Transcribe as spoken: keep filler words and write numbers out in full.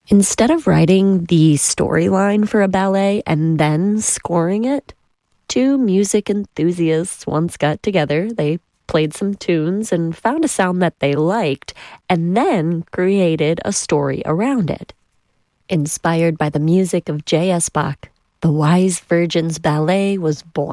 Instead of writing the storyline for a ballet and then scoring it, two music enthusiasts once got together. They played some tunes and found a sound that they liked, and then created a story around it. Inspired by the music of J S. Bach, the Wise Virgins Ballet was born.